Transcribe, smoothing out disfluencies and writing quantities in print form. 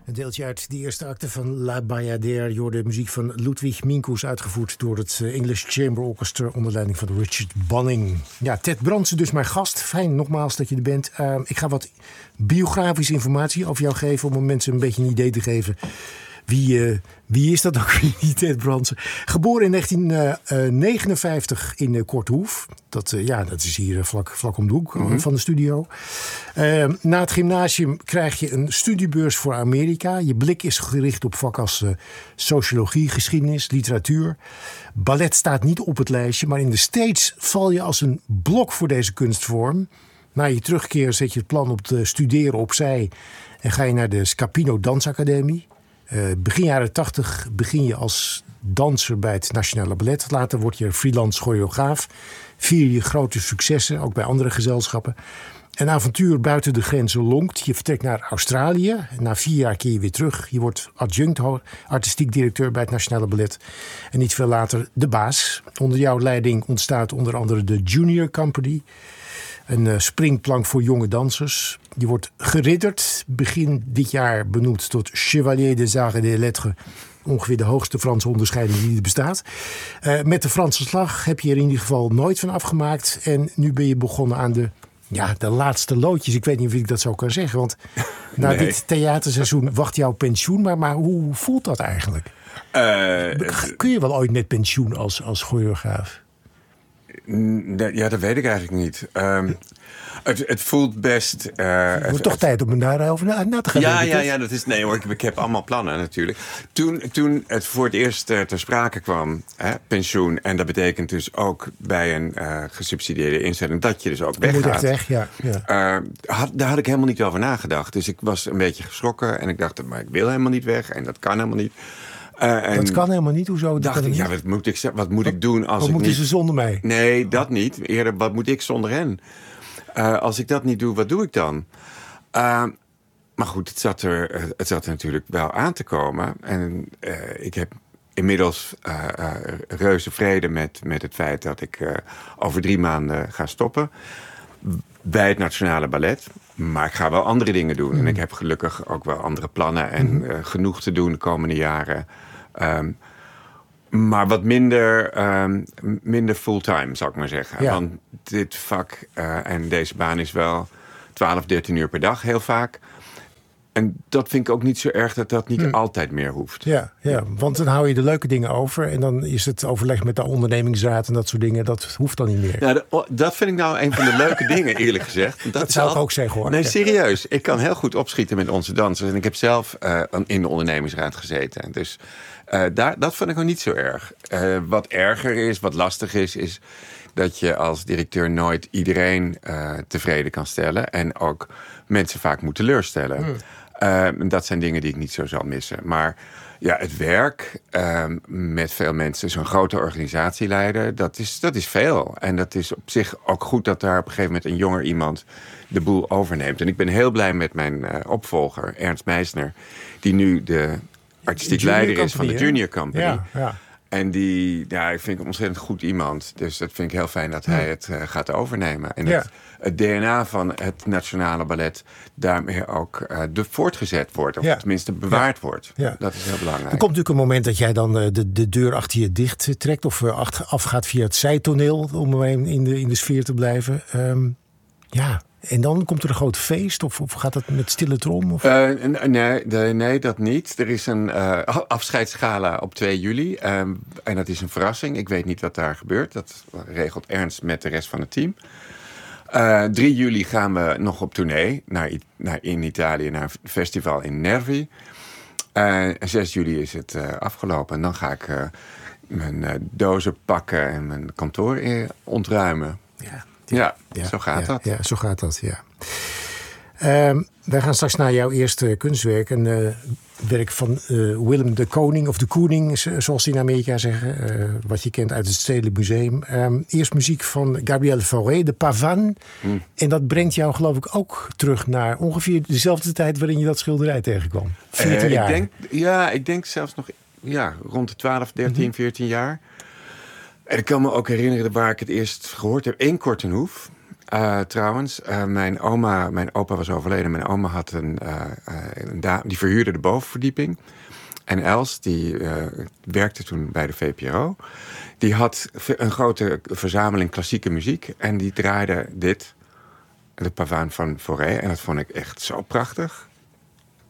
Een deeltje uit de eerste acte van La Bayadère. Je hoorde de muziek van Ludwig Minkus, uitgevoerd door het English Chamber Orchestra onder leiding van Richard Banning. Ja, Ted Brandsen, dus mijn gast. Fijn nogmaals dat je er bent. Ik ga wat biografische informatie over jou geven om mensen een beetje een idee te geven. Wie is dat ook, die Ted Brandsen? Geboren in 1959 in Kortehoef. Dat is hier vlak om de hoek van de studio. Na het gymnasium krijg je een studiebeurs voor Amerika. Je blik is gericht op vakken als sociologie, geschiedenis, literatuur. Ballet staat niet op het lijstje, maar in de States val je als een blok voor deze kunstvorm. Na je terugkeer zet je het plan op te studeren opzij en ga je naar de Scapino Dansacademie. Begin jaren 80 begin je als danser bij het Nationale Ballet. Later word je freelance choreograaf. Vier je grote successen, ook bij andere gezelschappen. Een avontuur buiten de grenzen lonkt. Je vertrekt naar Australië. Na 4 jaar keer je weer terug. Je wordt adjunct artistiek directeur bij het Nationale Ballet. En niet veel later de baas. Onder jouw leiding ontstaat onder andere de Junior Company. Een springplank voor jonge dansers. Je wordt geridderd. Begin dit jaar benoemd tot Chevalier des Arts et des Lettres. Ongeveer de hoogste Franse onderscheiding die er bestaat. Met de Franse slag heb je er in ieder geval nooit van afgemaakt. En nu ben je begonnen aan de laatste loodjes. Ik weet niet of ik dat zo kan zeggen. Want na dit theaterseizoen wacht jouw pensioen. Maar hoe voelt dat eigenlijk? Kun je wel ooit met pensioen als choreograaf? Ja, dat weet ik eigenlijk niet. Het voelt best... Het wordt toch tijd om daarover na te gaan denken. Ja, dat is... Nee hoor, ik heb allemaal plannen natuurlijk. Toen het voor het eerst ter sprake kwam, pensioen... en dat betekent dus ook bij een gesubsidieerde instelling... dat je dus ook weggaat. Je moet echt weg, ja. Daar had ik helemaal niet over nagedacht. Dus ik was een beetje geschrokken en ik dacht... maar ik wil helemaal niet weg en dat kan helemaal niet. Dat kan helemaal niet. Hoezo? Dacht ik, wat moet ik doen als wat ik moeten niet... ze zonder mij? Nee, dat niet. Eerder, wat moet ik zonder hen? Als ik dat niet doe, wat doe ik dan? Maar goed, het zat er natuurlijk wel aan te komen. En ik heb inmiddels reuze vrede met het feit... dat ik over 3 maanden ga stoppen bij het Nationale Ballet. Maar ik ga wel andere dingen doen. En ik heb gelukkig ook wel andere plannen en genoeg te doen de komende jaren. Maar wat minder fulltime, zou ik maar zeggen. Ja. Want dit vak en deze baan is wel 12, 13 uur per dag, heel vaak. En dat vind ik ook niet zo erg dat niet altijd meer hoeft. Ja, want dan hou je de leuke dingen over. En dan is het overleg met de ondernemingsraad en dat soort dingen. Dat hoeft dan niet meer. Ja, dat vind ik nou een van de leuke dingen, eerlijk gezegd. Dat zou ik ook zeggen, hoor. Nee, serieus. Ik kan heel goed opschieten met onze dansers. En ik heb zelf in de ondernemingsraad gezeten. Dus dat vind ik ook niet zo erg. Wat erger is, wat lastig is dat je als directeur nooit iedereen tevreden kan stellen. En ook mensen vaak moet teleurstellen. Dat zijn dingen die ik niet zo zal missen. Maar ja, het werk met veel mensen, zo'n grote organisatie leiden, dat is veel. En dat is op zich ook goed dat daar op een gegeven moment een jonger iemand de boel overneemt. En ik ben heel blij met mijn opvolger, Ernst Meisner, die nu de artistiek leider is van de Junior Company. Ja. En ik vind hem ontzettend goed iemand. Dus dat vind ik heel fijn dat hij het gaat overnemen. En het DNA van het Nationale Ballet daarmee ook voortgezet wordt. Of tenminste bewaard wordt. Ja. Dat is heel belangrijk. Er komt natuurlijk een moment dat jij dan de deur achter je dicht trekt. Of afgaat via het zijtoneel om in de sfeer te blijven. En dan komt er een groot feest? Of gaat dat met stille trom? Of? Nee, dat niet. Er is een afscheidsgala op 2 juli. En dat is een verrassing. Ik weet niet wat daar gebeurt. Dat regelt Ernst met de rest van het team. 3 juli gaan we nog op tournee in Italië naar een festival in Nervi. 6 juli is het afgelopen. En dan ga ik mijn dozen pakken en mijn kantoor ontruimen. Ja, zo gaat dat. Ja, zo gaat dat, ja. Wij gaan straks naar jouw eerste kunstwerk. Een werk van Willem de Koning, of de Koning, zoals ze in Amerika zeggen. Wat je kent uit het Stedelijk Museum. Eerst muziek van Gabriel Fauré, de Pavane. En dat brengt jou geloof ik ook terug naar ongeveer dezelfde tijd waarin je dat schilderij tegenkwam. 14 jaar. Ik denk zelfs nog rond de 12, 13, 14 jaar. En ik kan me ook herinneren waar ik het eerst gehoord heb. 1 Kortenhoef. Trouwens. Mijn opa was overleden. Mijn oma had die verhuurde de bovenverdieping. En Els, die werkte toen bij de VPRO. Die had een grote verzameling klassieke muziek. En die draaide dit, de Pavaan van Fauré. En dat vond ik echt zo prachtig.